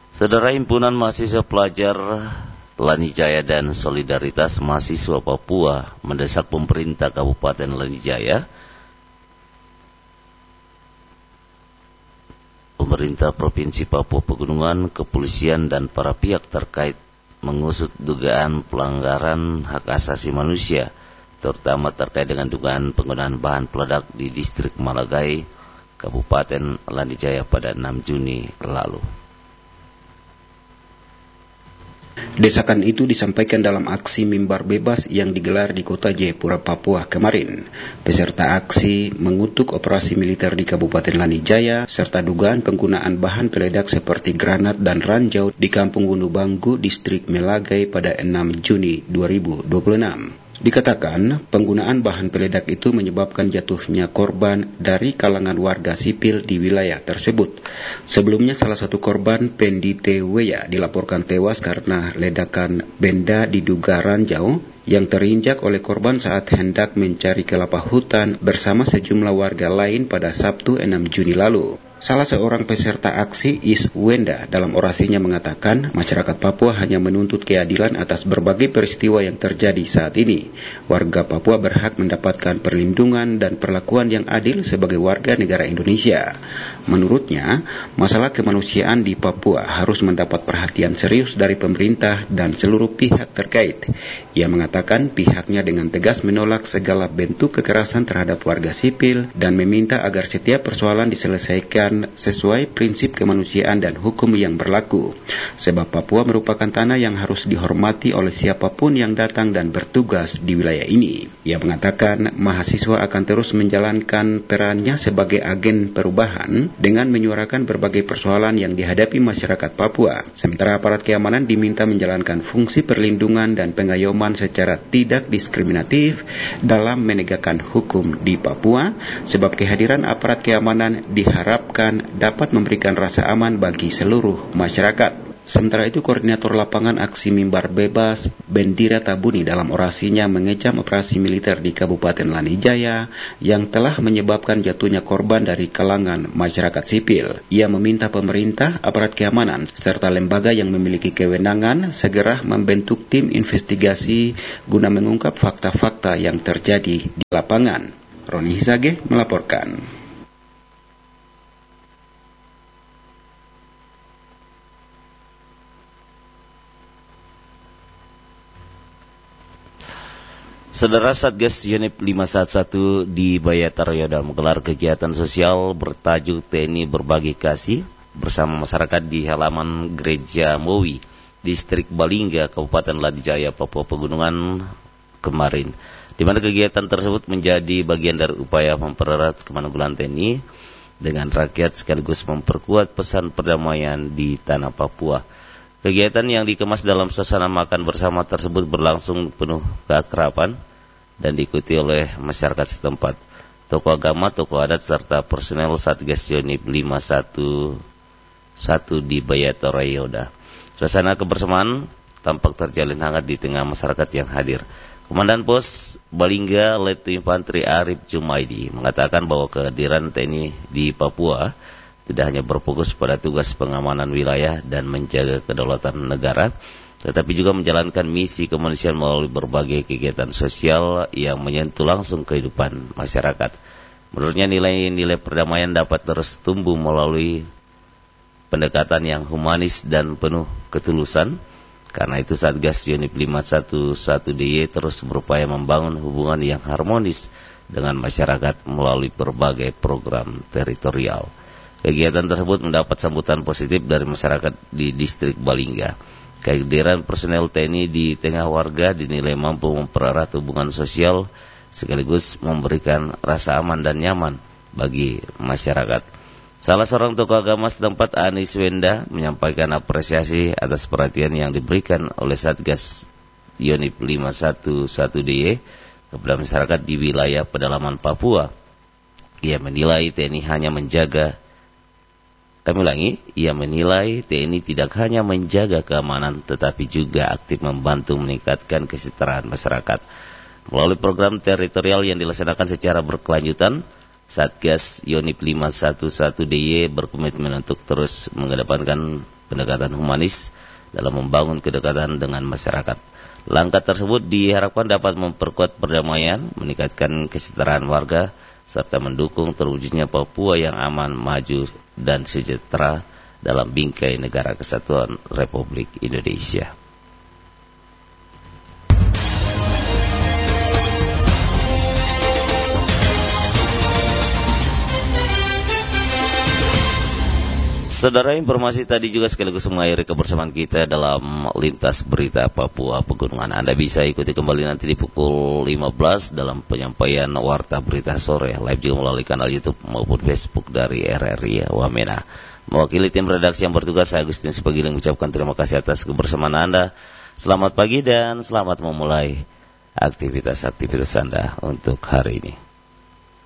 Saudara, Himpunan Mahasiswa Pelajar Lanijaya dan Solidaritas Mahasiswa Papua mendesak pemerintah Kabupaten Lanijaya, pemerintah Provinsi Papua Pegunungan, kepolisian dan para pihak terkait mengusut dugaan pelanggaran hak asasi manusia, terutama terkait dengan dugaan penggunaan bahan peledak di distrik Malagai, Kabupaten Lanijaya pada 6 Juni lalu. Desakan itu disampaikan dalam aksi mimbar bebas yang digelar di kota Jayapura, Papua kemarin. Peserta aksi mengutuk operasi militer di Kabupaten Lanijaya serta dugaan penggunaan bahan peledak seperti granat dan ranjau di Kampung Gunung Banggu, distrik Melagai pada 6 Juni 2026. Dikatakan penggunaan bahan peledak itu menyebabkan jatuhnya korban dari kalangan warga sipil di wilayah tersebut. Sebelumnya salah satu korban, Pendi Teweya, dilaporkan tewas karena ledakan benda diduga ranjau yang terinjak oleh korban saat hendak mencari kelapa hutan bersama sejumlah warga lain pada Sabtu 6 Juni lalu. Salah seorang peserta aksi, Iswenda, dalam orasinya mengatakan masyarakat Papua hanya menuntut keadilan atas berbagai peristiwa yang terjadi saat ini. Warga Papua berhak mendapatkan perlindungan dan perlakuan yang adil sebagai warga negara Indonesia. Menurutnya, masalah kemanusiaan di Papua harus mendapat perhatian serius dari pemerintah dan seluruh pihak terkait. Ia mengatakan pihaknya dengan tegas menolak segala bentuk kekerasan terhadap warga sipil dan meminta agar setiap persoalan diselesaikan sesuai prinsip kemanusiaan dan hukum yang berlaku. Sebab Papua merupakan tanah yang harus dihormati oleh siapapun yang datang dan bertugas di wilayah ini. Ia mengatakan mahasiswa akan terus menjalankan perannya sebagai agen perubahan dengan menyuarakan berbagai persoalan yang dihadapi masyarakat Papua. Sementara aparat keamanan diminta menjalankan fungsi perlindungan dan pengayoman secara tidak diskriminatif dalam menegakkan hukum di Papua, sebab kehadiran aparat keamanan diharapkan dapat memberikan rasa aman bagi seluruh masyarakat. Sementara itu, Koordinator Lapangan Aksi Mimbar Bebas, Bendira Tabuni, dalam orasinya mengecam operasi militer di Kabupaten Lanijaya yang telah menyebabkan jatuhnya korban dari kalangan masyarakat sipil. Ia meminta pemerintah, aparat keamanan, serta lembaga yang memiliki kewenangan segera membentuk tim investigasi guna mengungkap fakta-fakta yang terjadi di lapangan. Roni Hisage melaporkan. Saudara, Satgas Unip 511 di Bayataroyoda menggelar kegiatan sosial bertajuk TNI Berbagi Kasih bersama masyarakat di halaman Gereja Mowi, Distrik Balingga, Kabupaten Lanijaya, Papua Pegunungan kemarin, di mana kegiatan tersebut menjadi bagian dari upaya mempererat kemanunggulan TNI dengan rakyat sekaligus memperkuat pesan perdamaian di tanah Papua. Kegiatan yang dikemas dalam suasana makan bersama tersebut berlangsung penuh keakraban dan diikuti oleh masyarakat setempat, tokoh agama, tokoh adat, serta personel Satgas Unip 511 di Bayataroyoda. Suasana kebersamaan tampak terjalin hangat di tengah masyarakat yang hadir. Komandan Pos Balingga Letu Infantri Arif Jumaidi mengatakan bahwa kehadiran TNI di Papua tidak hanya berfokus pada tugas pengamanan wilayah dan menjaga kedaulatan negara, tetapi juga menjalankan misi kemanusiaan melalui berbagai kegiatan sosial yang menyentuh langsung kehidupan masyarakat. Menurutnya, nilai-nilai perdamaian dapat terus tumbuh melalui pendekatan yang humanis dan penuh ketulusan. Karena itu Satgas Unip 511 DY terus berupaya membangun hubungan yang harmonis dengan masyarakat melalui berbagai program teritorial. Kegiatan tersebut mendapat sambutan positif dari masyarakat di distrik Balingga. Kehadiran personel TNI di tengah warga dinilai mampu mempererat hubungan sosial sekaligus memberikan rasa aman dan nyaman bagi masyarakat. Salah seorang tokoh agama setempat, Anis Wenda, menyampaikan apresiasi atas perhatian yang diberikan oleh Satgas Unip 511 DY kepada masyarakat di wilayah pedalaman Papua. Ia menilai TNI tidak hanya menjaga keamanan, tetapi juga aktif membantu meningkatkan kesejahteraan masyarakat. Melalui program teritorial yang dilaksanakan secara berkelanjutan, Satgas Unip 511 DY berkomitmen untuk terus mengedepankan pendekatan humanis dalam membangun kedekatan dengan masyarakat. Langkah tersebut diharapkan dapat memperkuat perdamaian, meningkatkan kesejahteraan warga, serta mendukung terwujudnya Papua yang aman, maju, dan sejahtera dalam bingkai negara kesatuan Republik Indonesia. Saudara, informasi tadi juga sekaligus mengakhiri kebersamaan kita dalam Lintas Berita Papua Pegunungan. Anda bisa ikuti kembali nanti di pukul 15 dalam penyampaian Warta Berita Sore, live juga melalui kanal YouTube maupun Facebook dari RRI Wamena. Mewakili tim redaksi yang bertugas, saya Agustin Sipagiling mengucapkan terima kasih atas kebersamaan Anda. Selamat pagi dan selamat memulai aktivitas-aktivitas Anda untuk hari ini.